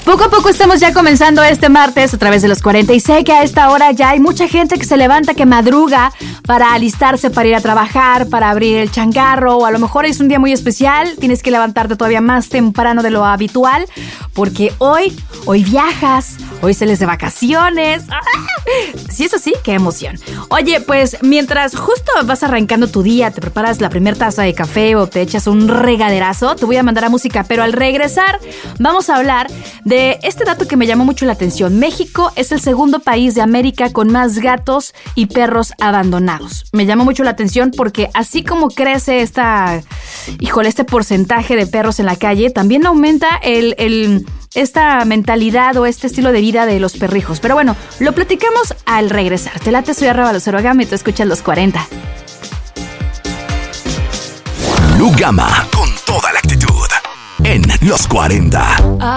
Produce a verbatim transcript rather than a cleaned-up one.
Poco a poco estamos ya comenzando este martes a través de los cuarenta y sé que a esta hora ya hay mucha gente que se levanta, que madruga para alistarse, para ir a trabajar, para abrir el changarro, o a lo mejor es un día muy especial, tienes que levantarte todavía más temprano de lo habitual, porque hoy, hoy viajas, hoy sales de vacaciones. Sí, eso sí, qué emoción. Oye, pues mientras justo vas arrancando tu día, te preparas la primera taza de café o te echas un regaderazo, te voy a mandar a música, pero al regresar vamos a hablar de este dato que me llamó mucho la atención. México es el segundo país de América con más gatos y perros abandonados. Me llamó mucho la atención porque así como crece esta, híjole, este porcentaje de perros en la calle, también aumenta el, el, esta mentalidad o este estilo de vida de los perrijos. Pero bueno, lo platicamos al regresar. Te late, soy Arraba Lucero Gama y tú escuchas Los cuarenta. Lu Gama, con toda la actitud, en Los cuarenta.